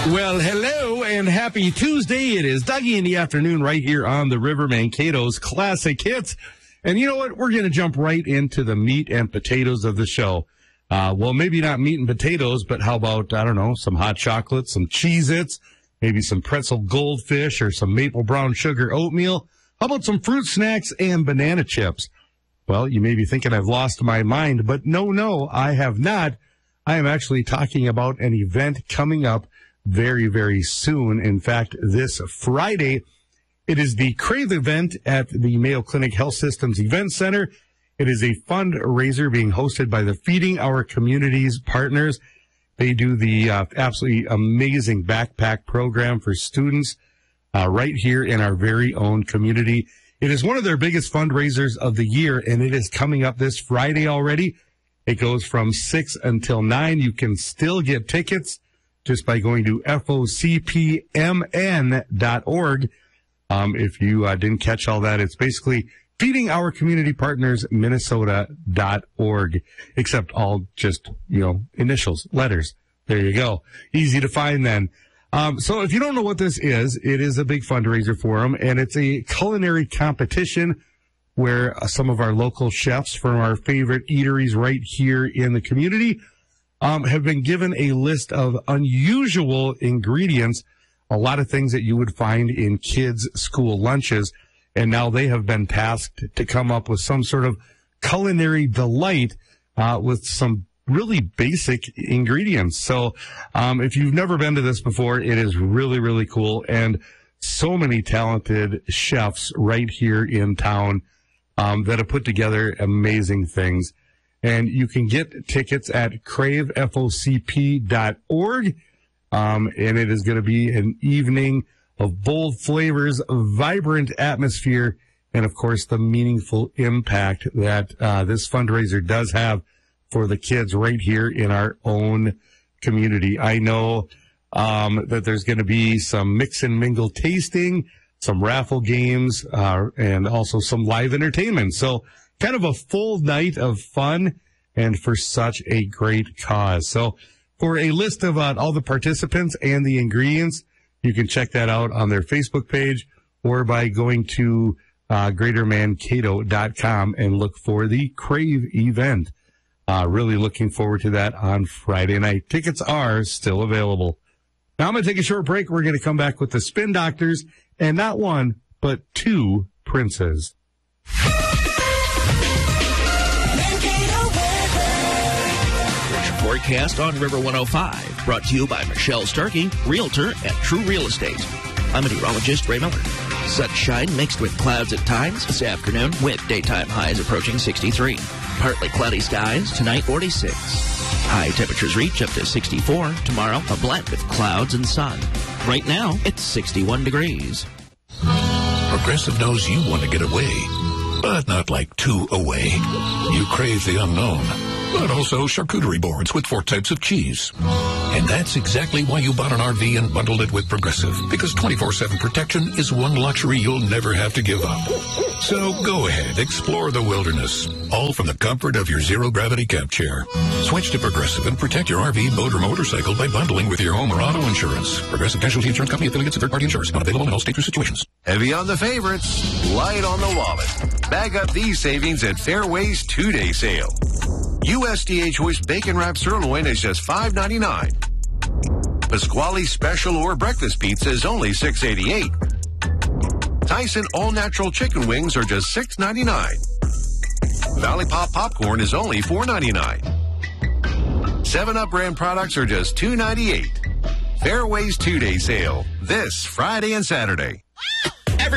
Well, hello and happy Tuesday. It is Dougie in the afternoon right here on the River Mankato's Classic Hits. And you know what? We're going to jump right into the meat and potatoes of the show. Well, maybe not meat and potatoes, but how about, I don't know, some hot chocolate, some Cheez-Its, maybe some pretzel goldfish or some maple brown sugar oatmeal. How about some fruit snacks and banana chips? Well, you may be thinking I've lost my mind, but no, I have not. I am actually talking about an event coming up very, very soon. In fact, this Friday, it is the Crave event at the Mayo Clinic Health Systems Event Center. It is a fundraiser being hosted by the Feeding Our Communities partners. They do the absolutely amazing backpack program for students right here in our very own community. It is one of their biggest fundraisers of the year, and it is coming up this Friday already. It goes from 6 until 9. You can still get tickets just by going to FOCPMN.org. If you didn't catch all that, it's basically Feeding Our Community Partners Minnesota.org, except all just, initials, letters. There you go. Easy to find then. So if you don't know what this is, it is a big fundraiser for them, and it's a culinary competition where some of our local chefs from our favorite eateries right here in the community have been given a list of unusual ingredients, a lot of things that you would find in kids' school lunches, and now they have been tasked to come up with some sort of culinary delight with some really basic ingredients. So if you've never been to this before, it is really, really cool, and so many talented chefs right here in town that have put together amazing things. And you can get tickets at cravefocp.org. And it is going to be an evening of bold flavors, vibrant atmosphere, and, of course, the meaningful impact that this fundraiser does have for the kids right here in our own community. I know that there's going to be some mix and mingle tasting, some raffle games, and also some live entertainment. So kind of a full night of fun and for such a great cause. So for a list of all the participants and the ingredients, you can check that out on their Facebook page or by going to greatermankato.com and look for the Crave event. Really looking forward to that on Friday night. Tickets are still available. Now I'm going to take a short break. We're going to come back with the Spin Doctors and not one, but two princes. Forecast on River 105, brought to you by Michelle Starkey, Realtor at True Real Estate. I'm meteorologist Ray Miller. Sunshine mixed with clouds at times this afternoon, with daytime highs approaching 63. Partly cloudy skies, tonight 46. High temperatures reach up to 64. Tomorrow, a blend of clouds and sun. Right now, it's 61 degrees. Progressive knows you want to get away, but not like too away. You crave the unknown, but also charcuterie boards with 4 types of cheese. And that's exactly why you bought an RV and bundled it with Progressive, because 24/7 protection is one luxury you'll never have to give up. So go ahead, explore the wilderness, all from the comfort of your zero-gravity camp chair. Switch to Progressive and protect your RV, boat, or motorcycle by bundling with your home or auto insurance. Progressive Casualty Insurance Company, affiliates, and third-party insurers. Not available in all states or situations. Heavy on the favorites, light on the wallet. Bag up these savings at Fairway's 2-day sale. USDA Choice Bacon Wrap Sirloin is just $5.99. Pasquale Special or Breakfast Pizza is only $6.88. Tyson All Natural Chicken Wings are just $6.99. Valley Pop Popcorn is only $4.99. 7-Up brand products are just $2.98. Fairway's 2-day sale, this Friday and Saturday.